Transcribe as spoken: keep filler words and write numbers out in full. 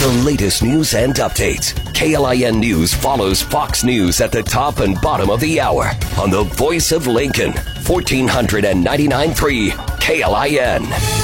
The latest news and updates. K L I N News follows Fox News at the top and bottom of the hour on the voice of Lincoln, fourteen ninety-nine point three K L I N.